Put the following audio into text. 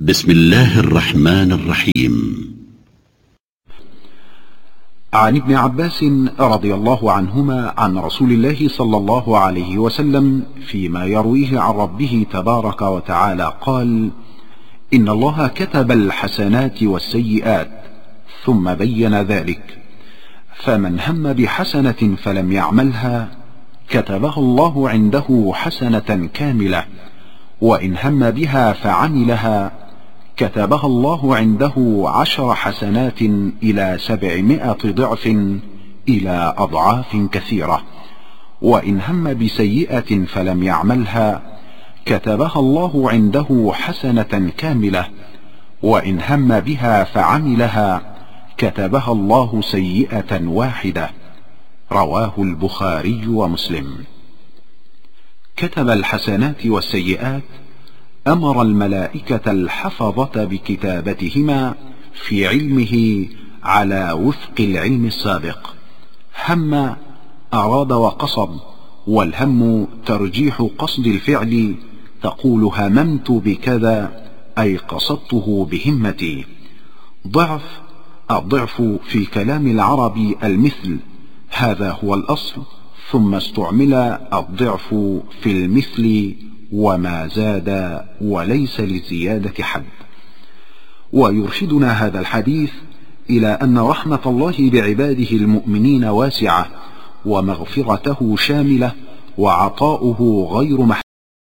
بسم الله الرحمن الرحيم. عن ابن عباس رضي الله عنهما عن رسول الله صلى الله عليه وسلم فيما يرويه عن ربه تبارك وتعالى قال: إن الله كتب الحسنات والسيئات ثم بين ذلك، فمن هم بحسنة فلم يعملها كتبها الله عنده حسنة كاملة، وإن هم بها فعملها كتبها الله عنده 10 حسنات إلى 700 ضعف إلى أضعاف كثيرة، وإن هم بسيئة فلم يعملها كتبها الله عنده حسنة كاملة، وإن هم بها فعملها كتبها الله سيئة واحدة. رواه البخاري ومسلم. كتب الحسنات والسيئات أمر الملائكة الحفظة بكتابتهما في علمه على وفق العلم السابق. هم أراد وقصد، والهم ترجيح قصد الفعل، تقول هممت بكذا أي قصدته بهمتي. ضعف، الضعف في كلام العرب المثل، هذا هو الأصل، ثم استعمل الضعف في المثل وما زاد وليس لزيادة حد. ويرشدنا هذا الحديث إلى أن رحمة الله بعباده المؤمنين واسعة، ومغفرته شاملة، وعطاؤه غير محدود.